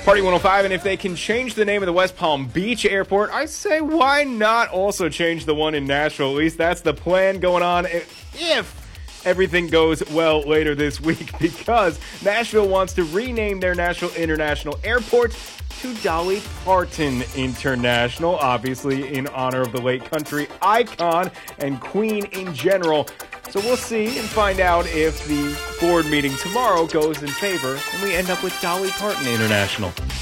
Party 105, and if they can change the name of the West Palm Beach Airport, I say why not also change the one in Nashville? At least that's the plan going on if everything goes well later this week, because Nashville wants to rename their Nashville International Airport to Dolly Parton International, obviously in honor of the late country icon and queen in general. So we'll see and find out if the board meeting tomorrow goes in favor and we end up with Dolly Parton International.